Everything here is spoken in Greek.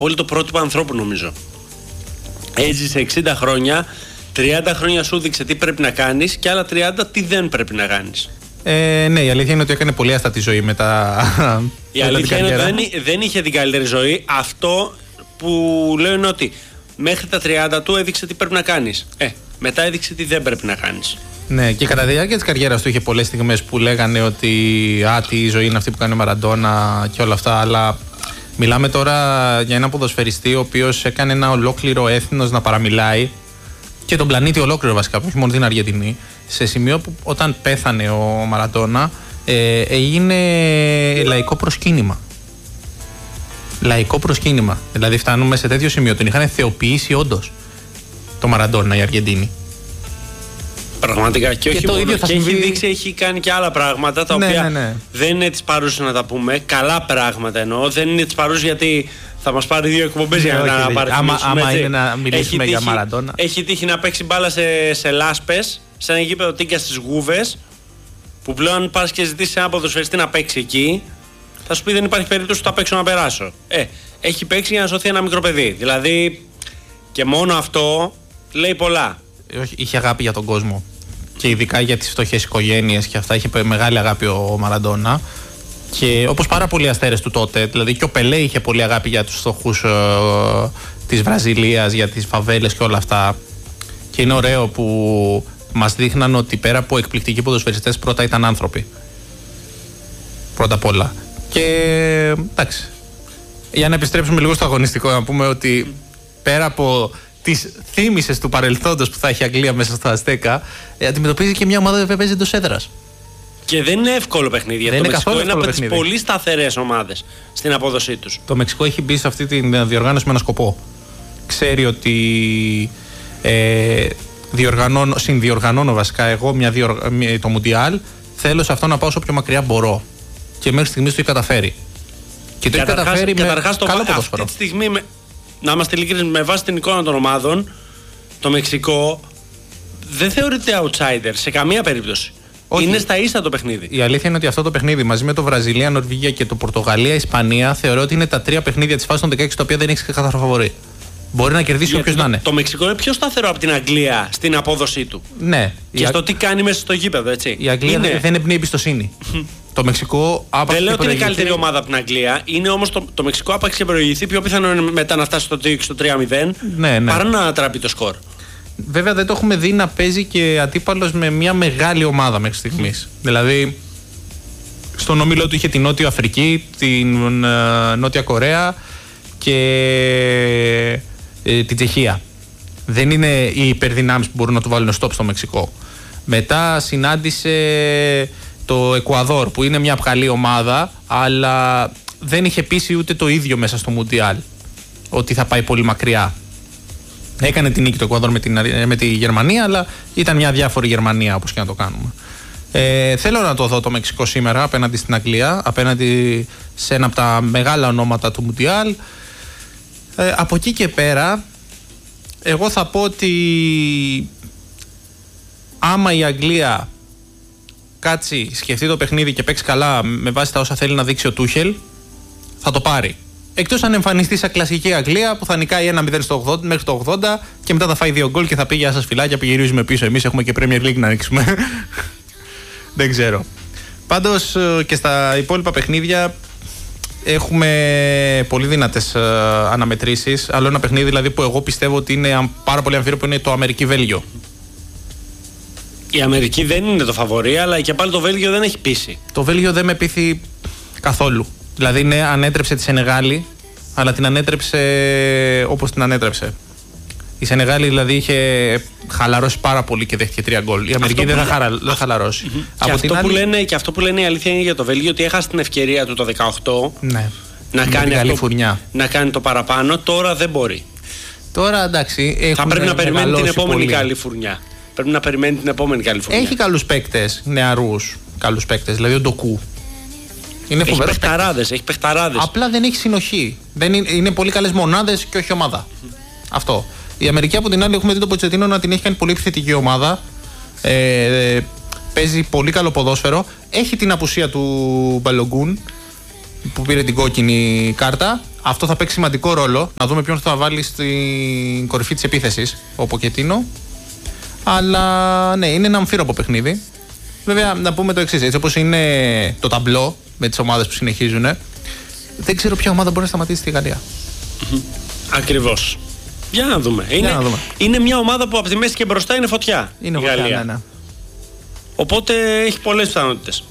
Όλοι το πρότυπο ανθρώπου, νομίζω. Έζησε 60 χρόνια, 30 χρόνια σου δείξε τι πρέπει να κάνεις και άλλα 30 τι δεν πρέπει να κάνεις. Ναι, η αλήθεια είναι ότι έκανε πολύ άστατη ζωή μετά. Η αλήθεια είναι ότι δεν είχε την καλύτερη ζωή. Αυτό που λέω είναι ότι μέχρι τα 30 του έδειξε τι πρέπει να κάνεις. Μετά έδειξε τι δεν πρέπει να κάνεις. Ναι, και κατά τη διάρκεια της καριέρας του είχε πολλές στιγμές που λέγανε ότι τι ζωή είναι αυτή που κάνει ο Μαραντόνα και όλα αυτά, αλλά μιλάμε τώρα για έναν ποδοσφαιριστή ο οποίος έκανε ένα ολόκληρο έθνος να παραμιλάει και τον πλανήτη ολόκληρο βασικά, όχι μόνο την Αργεντινή, σε σημείο που όταν πέθανε ο Μαραντόνα έγινε λαϊκό προσκύνημα. Λαϊκό προσκύνημα. Δηλαδή φτάνουμε σε τέτοιο σημείο. Τον είχαν θεοποιήσει όντως το Μαραντόνα οι Αργεντίνοι. Πραγματικά. Και όχι μόνο. Και έχει δείξει, έχει κάνει και άλλα πράγματα τα οποία δεν είναι της παρούσης να τα πούμε. Καλά πράγματα εννοώ. Δεν είναι της παρούσης γιατί θα μας πάρει 2 εκπομπές για να παρακολουθήσουμε. Άμα είναι να μιλήσουμε για Μαραντόνα. Έχει τύχει να παίξει μπάλα σε λάσπες, σε ένα γήπεδο τίγκα στις Γούβες, που πλέον πας και ζητήσεις ένα ποδοσφαιριστή να παίξει εκεί, θα σου πει δεν υπάρχει περίπτωση που θα παίξω να περάσω. Έχει παίξει για να σωθεί ένα μικρό παιδί. Δηλαδή και μόνο αυτό λέει πολλά. Είχε αγάπη για τον κόσμο. Και ειδικά για τις φτωχές οικογένειες και αυτά. Είχε μεγάλη αγάπη ο Μαραντόνα. Και όπως πάρα πολλοί αστέρες του τότε, δηλαδή και ο Πελέ είχε πολύ αγάπη για τους φτωχούς της Βραζιλίας, για τις φαβέλες και όλα αυτά. Και είναι ωραίο που μας δείχναν ότι πέρα από εκπληκτικοί ποδοσφαιριστές, πρώτα ήταν άνθρωποι. Πρώτα απ' όλα. Και εντάξει. Για να επιστρέψουμε λίγο στο αγωνιστικό, να πούμε ότι πέρα από τις θύμησες του παρελθόντος που θα έχει η Αγγλία μέσα στο Αστέκα, αντιμετωπίζει και μια ομάδα που παίζει εντός έδρας. Και δεν είναι εύκολο παιχνίδι. Το Μεξικό είναι από τις πολύ σταθερές ομάδες στην απόδοσή τους. Το Μεξικό έχει μπει σε αυτή τη διοργάνωση με ένα σκοπό. Ξέρει ότι συνδιοργανώνω βασικά εγώ το Μουντιάλ. Θέλω σε αυτό να πάω όσο πιο μακριά μπορώ. Και μέχρι στιγμής το έχει καταφέρει. Και το έχει καταφέρει με καλό ποδόσφαιρο. Αυτή τη στιγμή, να είμαστε ειλικρινείς, με βάση την εικόνα των ομάδων, το Μεξικό δεν θεωρείται outsider σε καμία περίπτωση. Όχι. Είναι στα ίσα το παιχνίδι. Η αλήθεια είναι ότι αυτό το παιχνίδι μαζί με το Βραζιλία, Νορβηγία και το Πορτογαλία, Ισπανία θεωρώ ότι είναι τα 3 παιχνίδια της φάσης των 16 τα οποία δεν έχει καθαρό φαβορί. Μπορεί να κερδίσει όποιος να είναι. Το Μεξικό είναι πιο σταθερό από την Αγγλία στην απόδοσή του. Ναι. Και στο τι κάνει μέσα στο γήπεδο, έτσι. Η Αγγλία δεν εμπνέει εμπιστοσύνη. Το Μεξικό άπαξ. Δεν λέω ότι είναι καλύτερη ομάδα από την Αγγλία. Είναι όμως το Μεξικό άπαξ και προηγηθεί. Πιο πιθανό είναι μετά να φτάσει στο 3-0 παρά να ανατραπεί το σκορ. Βέβαια δεν το έχουμε δει να παίζει και αντίπαλος με μια μεγάλη ομάδα μέχρι στιγμής. Δηλαδή στον όμιλο του είχε την Νότια Αφρική, την Νότια Κορέα και την Τσεχία. Δεν είναι οι υπερδυνάμεις που μπορούν να του βάλουν stop στο Μεξικό. Μετά συνάντησε το Εκουαδόρ που είναι μια καλή ομάδα, αλλά δεν είχε πείσει ούτε το ίδιο μέσα στο Μουντιάλ ότι θα πάει πολύ μακριά. Έκανε την νίκη το Εκουαδόρ με τη Γερμανία, αλλά ήταν μια διάφορη Γερμανία όπως και να το κάνουμε. Θέλω να το δω το Μεξικό σήμερα απέναντι στην Αγγλία, απέναντι σε ένα από τα μεγάλα ονόματα του Μουντιάλ. Από εκεί και πέρα, εγώ θα πω ότι άμα η Αγγλία κάτσει, σκεφτεί το παιχνίδι και παίξει καλά με βάση τα όσα θέλει να δείξει ο Τούχελ, θα το πάρει. Εκτός αν εμφανιστεί σαν κλασική Αγγλία που θα νικάει 1-0 μέχρι το 80 και μετά θα φάει 2 γκολ και θα πει γεια σας φιλάκια, γυρίζουμε πίσω. Εμείς έχουμε και Premier League να ανοίξουμε. Δεν ξέρω. Πάντως και στα υπόλοιπα παιχνίδια έχουμε πολύ δυνατές αναμετρήσεις. Άλλο ένα παιχνίδι δηλαδή που εγώ πιστεύω ότι είναι πάρα πολύ αμφίροπο είναι το Αμερική-Βέλγιο. Η Αμερική δεν είναι το φαβορί, αλλά και πάλι το Βέλγιο δεν έχει πείσει. Το Βέλγιο δεν με πείθει καθόλου. Δηλαδή ναι, ανέτρεψε τη Σενεγάλη, αλλά την ανέτρεψε όπως την ανέτρεψε. Η Σενεγάλη δηλαδή είχε χαλαρώσει πάρα πολύ και δέχτηκε 3 γκολ. Η Αμερική δεν θα χαλαρώσει. Και αυτό που λένε η αλήθεια είναι για το Βέλγιο ότι έχασε την ευκαιρία του το 18 να κάνει το παραπάνω. Τώρα δεν μπορεί. Τώρα εντάξει. Θα πρέπει να περιμένει την επόμενη καλή φουρνιά. Πρέπει να περιμένει την επόμενη καλή φουρνιά. Έχει καλούς παίκτες, νεαρούς καλούς παίκτες, δηλαδή ο Ντοκού. Έχει παιχταράδες. Απλά δεν έχει συνοχή. Είναι πολύ καλές μονάδες και όχι ομάδα. Αυτό. Η Αμερική από την άλλη έχουμε δει τον Ποτσετίνο να την έχει κάνει πολύ επιθετική ομάδα. Παίζει πολύ καλό ποδόσφαιρο. Έχει την απουσία του Μπαλογκούν που πήρε την κόκκινη κάρτα. αυτό θα παίξει σημαντικό ρόλο. Να δούμε ποιον θα βάλει στην κορυφή της επίθεσης, ο Ποκετίνο. Αλλά ναι, είναι ένα αμφίροπο παιχνίδι. Βέβαια, να πούμε το εξής: έτσι όπως είναι το ταμπλό με τις ομάδες που συνεχίζουν, δεν ξέρω ποια ομάδα μπορεί να σταματήσει τη Γαλλία. Ακριβώς. Για να δούμε. Είναι μια ομάδα που από τη μέση και μπροστά είναι φωτιά. Είναι η φωτιά, Γαλλία. Ναι. Οπότε έχει πολλές πιθανότητες.